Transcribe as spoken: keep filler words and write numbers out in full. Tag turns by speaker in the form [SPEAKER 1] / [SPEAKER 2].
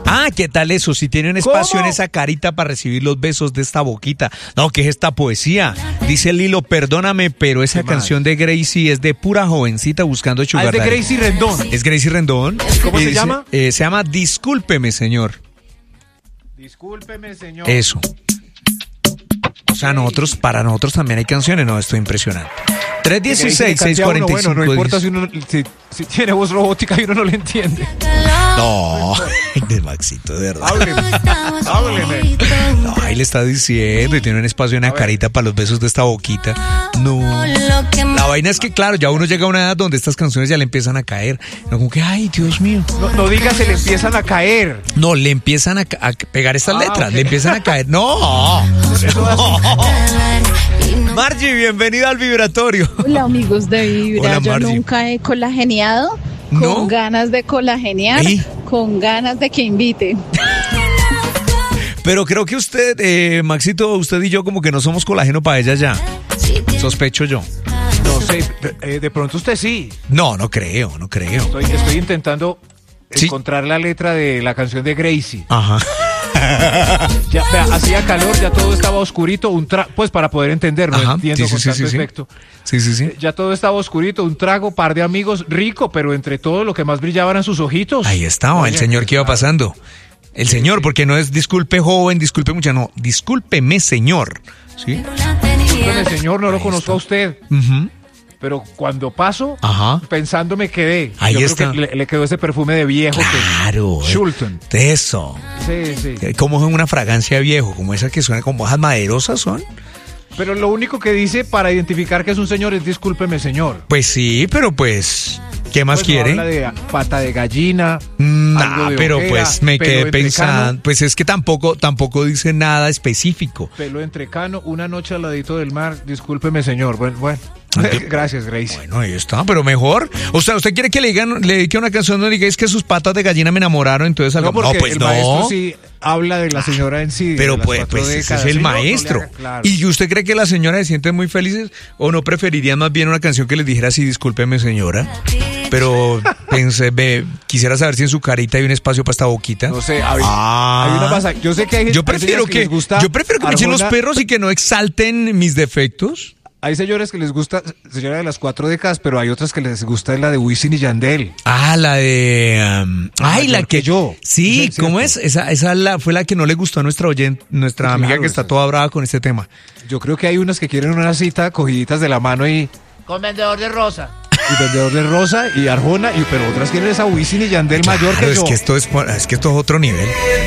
[SPEAKER 1] Ah, ¿qué tal eso? Si tiene un espacio
[SPEAKER 2] ¿Cómo?
[SPEAKER 1] en esa carita para recibir los besos de esta boquita. No, ¿qué es esta poesía? Dice Lilo, perdóname, pero esa
[SPEAKER 2] ¿Qué
[SPEAKER 1] canción de Gracie es de pura jovencita buscando
[SPEAKER 2] Ah,
[SPEAKER 1] sugar
[SPEAKER 2] es de
[SPEAKER 1] daddy.
[SPEAKER 2] Gracie Rendón.
[SPEAKER 1] Es Gracie Rendón.
[SPEAKER 2] ¿Cómo
[SPEAKER 1] Y
[SPEAKER 2] se
[SPEAKER 1] dice,
[SPEAKER 2] llama?
[SPEAKER 1] eh, se llama Discúlpeme, señor.
[SPEAKER 2] Discúlpeme, señor.
[SPEAKER 1] Eso. O sea, nosotros, para nosotros también hay canciones. No, esto es impresionante. tres dieciséis, seis cuarenta y cinco.
[SPEAKER 2] Bueno, no importa si uno si, si tiene voz robótica y uno no le entiende.
[SPEAKER 1] No, de Maxito, de verdad.
[SPEAKER 2] Hábleme, hábleme.
[SPEAKER 1] No, ahí le está diciendo y tiene un espacio en la carita para los besos de esta boquita. No. La vaina es que, claro, ya uno llega a una edad donde estas canciones ya le empiezan a caer. No, como que, ay, Dios mío.
[SPEAKER 2] No, no digas, se le empiezan a caer.
[SPEAKER 1] No, le empiezan a, ca- a pegar estas
[SPEAKER 2] Ah,
[SPEAKER 1] letras,
[SPEAKER 2] ok.
[SPEAKER 1] le empiezan a caer. No.
[SPEAKER 2] Eso
[SPEAKER 1] No. Margie, bienvenida al vibratorio.
[SPEAKER 3] Hola amigos de Vibra,
[SPEAKER 1] Hola,
[SPEAKER 3] yo
[SPEAKER 1] Margie.
[SPEAKER 3] nunca he colageneado, con
[SPEAKER 1] ¿No?
[SPEAKER 3] ganas de colagenear,
[SPEAKER 1] ¿Eh?
[SPEAKER 3] con ganas de que inviten.
[SPEAKER 1] Pero creo que usted, eh, Maxito, usted y yo como que no somos colágeno para ella ya. Sospecho yo.
[SPEAKER 2] No sé, eh, de pronto usted sí.
[SPEAKER 1] No, no creo, no creo.
[SPEAKER 2] Estoy, estoy intentando
[SPEAKER 1] Sí.
[SPEAKER 2] encontrar la letra de la canción de Gracie.
[SPEAKER 1] Ajá.
[SPEAKER 2] Ya, vea, hacía calor, ya todo estaba oscurito, un tra pues para poder entender, no
[SPEAKER 1] Ajá,
[SPEAKER 2] entiendo
[SPEAKER 1] sí,
[SPEAKER 2] con
[SPEAKER 1] sí, sí,
[SPEAKER 2] tanto
[SPEAKER 1] sí, sí.
[SPEAKER 2] efecto.
[SPEAKER 1] Sí, sí, sí.
[SPEAKER 2] Ya todo estaba oscurito, un trago, par de amigos, rico, pero entre todo lo que más brillaban eran sus ojitos.
[SPEAKER 1] Ahí estaba el
[SPEAKER 2] Oye,
[SPEAKER 1] señor que iba
[SPEAKER 2] claro.
[SPEAKER 1] pasando. El señor, porque no es disculpe joven, disculpe mucha, no, discúlpeme señor. ¿Sí?
[SPEAKER 2] Discúlpeme, señor, no lo
[SPEAKER 1] Ahí
[SPEAKER 2] conozco a usted,
[SPEAKER 1] Ujú.
[SPEAKER 2] pero cuando paso,
[SPEAKER 1] Ajá.
[SPEAKER 2] pensando me quedé.
[SPEAKER 1] Ahí
[SPEAKER 2] Yo
[SPEAKER 1] está.
[SPEAKER 2] creo que le, le quedó ese perfume de viejo
[SPEAKER 1] Claro.
[SPEAKER 2] que Schulten.
[SPEAKER 1] eh, Eso.
[SPEAKER 2] Sí, sí.
[SPEAKER 1] Como es una fragancia viejo, como esa que suena como hojas maderosas son.
[SPEAKER 2] Pero lo único que dice para identificar que es un señor es discúlpeme, señor.
[SPEAKER 1] Pues sí, pero pues, ¿qué más
[SPEAKER 2] Pues no
[SPEAKER 1] quiere?
[SPEAKER 2] habla de pata de gallina.
[SPEAKER 1] Mm,
[SPEAKER 2] algo
[SPEAKER 1] nah,
[SPEAKER 2] de
[SPEAKER 1] pero
[SPEAKER 2] ojera,
[SPEAKER 1] pues me
[SPEAKER 2] pelo
[SPEAKER 1] quedé
[SPEAKER 2] entrecano,
[SPEAKER 1] pensando, pues es que tampoco, tampoco dice nada específico.
[SPEAKER 2] Pelo entrecano, una noche al ladito del mar. Discúlpeme, señor. Bueno, bueno. Gracias, Gracie.
[SPEAKER 1] Bueno, ahí está, pero mejor. O sea, ¿usted quiere que le digan, le dedique una canción donde digáis que sus patas de gallina me enamoraron? Entonces,
[SPEAKER 2] No,
[SPEAKER 1] algo-
[SPEAKER 2] porque
[SPEAKER 1] no, pues
[SPEAKER 2] el
[SPEAKER 1] no.
[SPEAKER 2] maestro sí habla de la señora en sí. de
[SPEAKER 1] Pero
[SPEAKER 2] las
[SPEAKER 1] pues,
[SPEAKER 2] cuatro
[SPEAKER 1] pues ese
[SPEAKER 2] décadas.
[SPEAKER 1] es el
[SPEAKER 2] Sí, no, no le
[SPEAKER 1] maestro.
[SPEAKER 2] haga- claro.
[SPEAKER 1] ¿Y usted cree que las señoras se sienten muy felices o no preferirían más bien una canción que les dijera así, discúlpeme señora? Pero pensé, ve, quisiera saber si en su carita hay un espacio para esta boquita.
[SPEAKER 2] No sé, hay,
[SPEAKER 1] Ah.
[SPEAKER 2] hay una pasa. Yo sé que hay
[SPEAKER 1] Yo
[SPEAKER 2] hay
[SPEAKER 1] prefiero
[SPEAKER 2] señoras
[SPEAKER 1] que,
[SPEAKER 2] les gusta
[SPEAKER 1] yo prefiero que me echen los
[SPEAKER 2] Arjona.
[SPEAKER 1] perros y que no exalten mis defectos.
[SPEAKER 2] Hay señores que les gusta señora de las cuatro décadas, pero hay otras que les gusta la de Wisin y Yandel.
[SPEAKER 1] Ah, la de... um, ay,
[SPEAKER 2] Mayor
[SPEAKER 1] la que...
[SPEAKER 2] que yo.
[SPEAKER 1] Sí,
[SPEAKER 2] Sí,
[SPEAKER 1] ¿cómo
[SPEAKER 2] cierto.
[SPEAKER 1] es? Esa, esa la, fue la que no le gustó a nuestra oyente, nuestra
[SPEAKER 2] Sí,
[SPEAKER 1] amiga
[SPEAKER 2] claro,
[SPEAKER 1] que está
[SPEAKER 2] esa-
[SPEAKER 1] toda brava con este tema.
[SPEAKER 2] Yo creo que hay unas que quieren una cita cogiditas de la mano y,
[SPEAKER 4] Con vendedor de rosa.
[SPEAKER 2] y vendedor de rosa y Arjona, y, pero otras quieren esa Wisin y Yandel mayor
[SPEAKER 1] Claro,
[SPEAKER 2] que
[SPEAKER 1] es
[SPEAKER 2] yo.
[SPEAKER 1] que esto es, es que esto es otro nivel.